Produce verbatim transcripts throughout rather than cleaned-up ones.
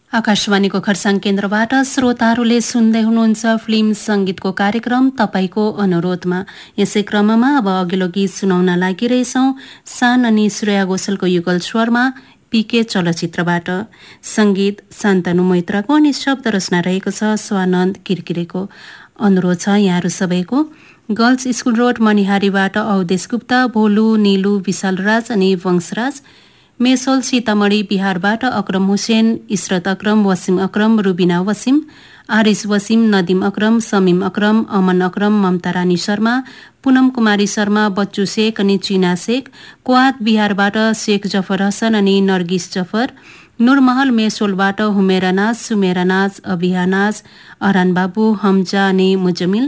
आकाशवाणीको खरसाङ केन्द्रबाट श्रोताहरूले सुन्दै हुनुहुन्छ फिल्म संगीतको कार्यक्रम तपाईको अनुरोधमा। यसै क्रममा अब अघिल्लो गीत सुनाउन लागिरहेछौं शान अनि श्रेया घोषालको युगल स्वरमा पीके चलचित्रबाट। संगीत शान्तनु मैत्राको अनि शब्द रचना रहेको छ स्वानन्द किरकिरेको। अनुरोध छ यहाँहरू सबैको girls school road मणिहारीबाट Awadhesh Gupta, भोलु, नीलु, विशाल राज अनि वंशराज, मेसोल सीतामढ़ी बिहारबाट अक्रम हुसेन, इशरत अक्रम, वसिम अक्रम, रुबिना वसिम, आरिस वसिम, नदीम अक्रम, समीम अक्रम, अमन अक्रम, ममता रानी शर्मा, पूनम कुमारी शर्मा, बच्चु शेख अनि चिना शेख, क्वात बिहारबाट शेख जफर हसन अनि नर्गिस जफर, नूरमहल मेसोलबाट हुमेरा नाज, सुमेरा नाज, अबिहा नाज, अरान बाबु, हमजा अनि मुजमिल,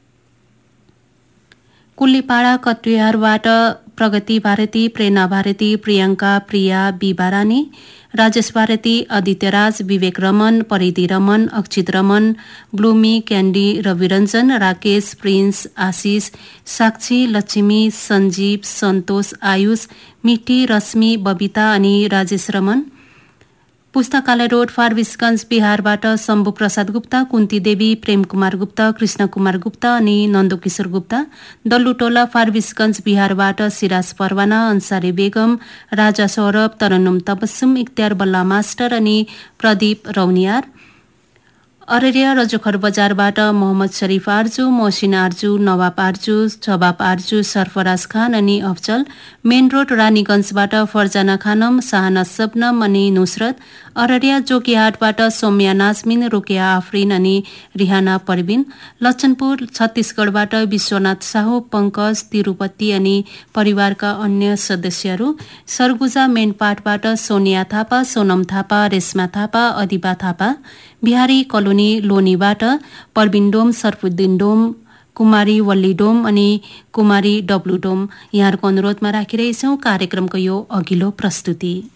कुल्लीपाडा कटुयारबाट प्रगति भारती, प्रेरणा भारती, प्रियंका, प्रिया, बीबा रानी, राजेश भारती, आदित्य राज, विवेक रमन, परिधि रमन, अक्षित Raman, bloomy, candy, रविरञ्जन, Rakesh, prince, आशिष, साक्षी, लक्ष्मी, सञ्जीव, सन्तोष, आयुष, मिठी, रश्मि, बबिता अनि राजेश रमन, पुस्तकालय रोड फारबिसगंज बिहारबाट शम्भु प्रसाद गुप्ता, कुन्ती देवी, प्रेम कुमार गुप्ता, कृष्ण कुमार गुप्ता अनि नन्दकिशोर गुप्ता, डल्लुटोला फारबिसगंज बिहारबाट सिराज परवाना, अन्सारी बेगम, राजा सौरभ, तरन्नुम तबस्सुम, इख्तियार बल्ला मास्टर अनि प्रदीप रौनियार, अररिया रजोखर बजारबाट मोहम्मद शरीफ आर्जू, मोहसिन आर्जू, नवाब आर्जू, जवाब आर्जू, सरफराज खान अनि अफजल, मेन रोड रानीगंजबाट फरजाना खानम, शाहना सबनम अनि नुसरत, अररिया जोकीहाटबाट सौम्या नाजमिन, रुकिया आफरिन अनि रिहाना परबिन, लक्षनपुर छत्तीसगढ़बाट विश्वनाथ साहु, पंकज, तिरुपति अनि परिवारका अन्य सदस्यहरू, सरगुजा मेनपाटबाट सोनिया थापा, सोनम थापा, रेशमा थापा, अदिबा थापा, बिहारी कलोनी लोनीबाट परबिन डोम, सरफुद्दिन डोम, कुमारी वल्ली डोम अनि कुमारी डब्लु डोम। यहाँहरूको अनुरोधमा राखिरहेछौं कार्यक्रमको यो अघिल्लो प्रस्तुति।